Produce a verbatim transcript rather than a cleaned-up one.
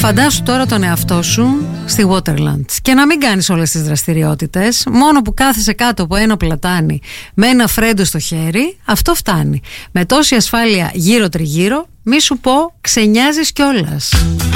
Φαντάσου τώρα τον εαυτό σου στη Waterland και να μην κάνεις όλες τις δραστηριότητες, μόνο που κάθεσαι κάτω από ένα πλατάνι με ένα φρέντο στο χέρι, αυτό φτάνει. Με τόση ασφάλεια γύρω τριγύρω, μη σου πω ξενιάζεις κιόλας.